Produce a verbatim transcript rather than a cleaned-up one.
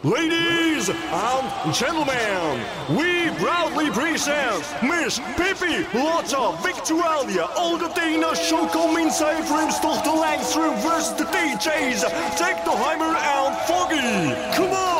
Ladies and gentlemen, we proudly present Miss Pippi Lotta Victualia Olgatina Choco Min Cyprus Tochter Langstrom versus the D J's Technoheimer and Foggy.